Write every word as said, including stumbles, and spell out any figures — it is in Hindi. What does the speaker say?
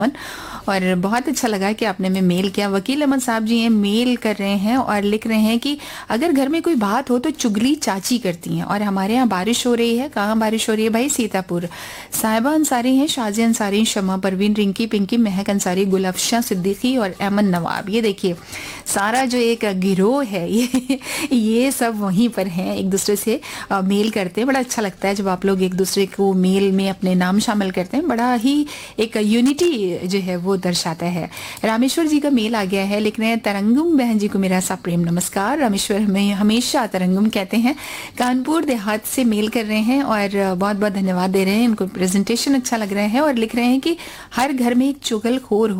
और बहुत अच्छा लगा कि आपने में मेल किया। वकील अहमद साहब जी हैं, मेल कर रहे हैं और लिख रहे हैं कि अगर घर में कोई बात हो तो चुगली चाची करती हैं। और हमारे यहाँ बारिश हो रही है। कहाँ बारिश हो रही है भाई? सीतापुर। साहिबा अंसारी हैं, शाजिया अंसारी, शमा परवीन, रिंकी पिंकी, महक अंसारी, गुलफशा सिद्दीकी और अमन नवाब। ये देखिए सारा जो एक गिरोह है ये ये सब वहीं पर हैं, एक दूसरे से मेल करते हैं। बड़ा अच्छा लगता है जब आप लोग एक दूसरे को मेल में अपने नाम शामिल करते हैं। बड़ा ही एक यूनिटी जो है वो दर्शाता है। रामेश्वर जी का मेल आ गया है, लिख रहे हैं तरंगुम बहन जी को मेरा सा प्रेम नमस्कार। रामेश्वर हमें हमेशा तरंगुम कहते हैं, कानपुर देहात से मेल कर रहे हैं और बहुत बहुत धन्यवाद दे रहे हैं। इनको प्रेजेंटेशन अच्छा लग रहा है और लिख रहे हैं कि हर घर में एक चुगलखोर